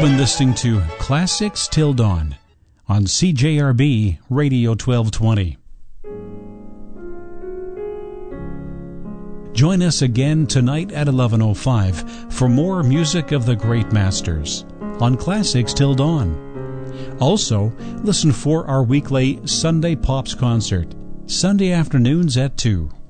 been listening to Classics Till Dawn on CJRB Radio 1220. Join us again tonight at 11:05 for more music of the great masters on Classics Till Dawn. Also, listen for our weekly Sunday Pops concert, Sunday afternoons at 2.